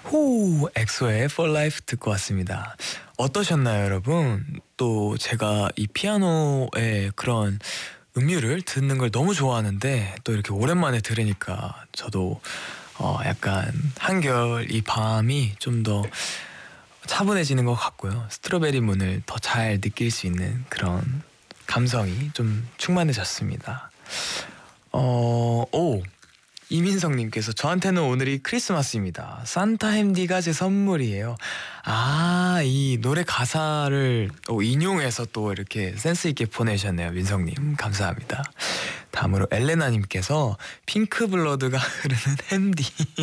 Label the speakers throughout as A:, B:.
A: 호 엑소의 For Life 듣고 왔습니다. 어떠셨나요, 여러분? 또 제가 이 피아노의 그런 음율을 듣는 걸 너무 좋아하는데 또 이렇게 오랜만에 들으니까 저도 약간 한결 이 밤이 좀 더 차분해지는 것 같고요. 스트로베리 문을 더 잘 느낄 수 있는 그런 감성이 좀 충만해졌습니다. 오, 이민성님께서 저한테는 오늘이 크리스마스입니다. 산타 햄디가 제 선물이에요. 아, 이 노래 가사를 인용해서 또 이렇게 센스 있게 보내셨네요, 민성님. 감사합니다. 다음으로 엘레나님께서 핑크블러드가 흐르는 햄디.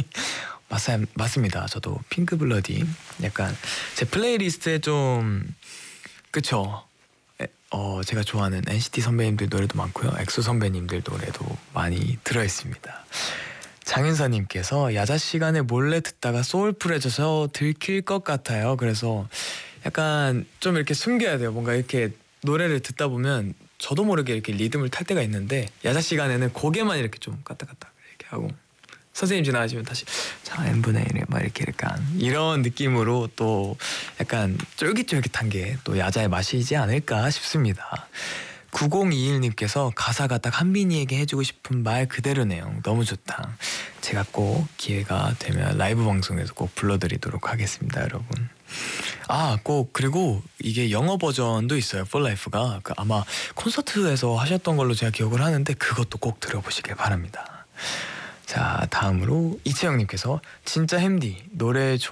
A: 맞습니다. 저도 핑크블러디 약간 제 플레이리스트에 좀 그쵸. 제가 좋아하는 NCT 선배님들 노래도 많고요. 엑소 선배님들 노래도 많이 들어있습니다. 장윤서님께서 야자 시간에 몰래 듣다가 소울풀해져서 들킬 것 같아요. 그래서 약간 좀 이렇게 숨겨야 돼요. 뭔가 이렇게 노래를 듣다 보면 저도 모르게 이렇게 리듬을 탈 때가 있는데 야자 시간에는 고개만 이렇게 좀 까딱까딱 이렇게 하고 선생님 지나가시면 다시 자 n분의 1에 막 이렇게 약간 이런 느낌으로 또 약간 쫄깃쫄깃한 게 또 야자의 맛이지 않을까 싶습니다. 9021님께서 가사가 딱 한빈이에게 해주고 싶은 말 그대로 내용 너무 좋다. 제가 꼭 기회가 되면 라이브 방송에서 꼭 불러드리도록 하겠습니다, 여러분. 아, 꼭 그리고 이게 영어 버전도 있어요. For Life가 아마 콘서트에서 하셨던 걸로 제가 기억을 하는데 그것도 꼭 들어보시길 바랍니다. 자, 다음으로 이채영님께서 진짜 햄디 노래